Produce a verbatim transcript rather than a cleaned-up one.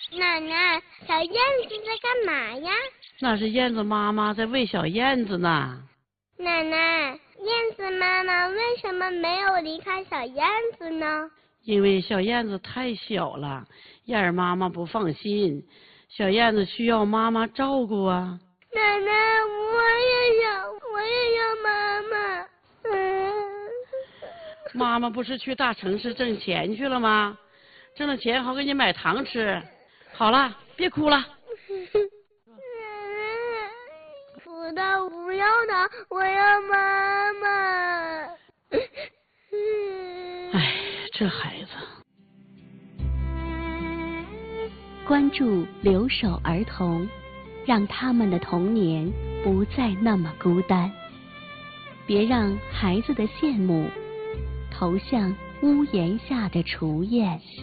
奶奶，小燕子在干嘛呀？ 那是燕子妈妈在喂小燕子呢。 奶奶，燕子妈妈为什么没有离开小燕子呢？ 因为小燕子太小了，燕儿妈妈不放心，小燕子需要妈妈照顾啊。 奶奶，我也要，我也要妈妈。嗯。 妈妈不是去大城市挣钱去了吗？挣了钱好给你买糖吃。好了，别哭了。 不的，不要的，我要妈妈。 哎，这孩子。 关注留守儿童，让他们的童年不再那么孤单。别让孩子的羡慕投向屋檐下的雏燕。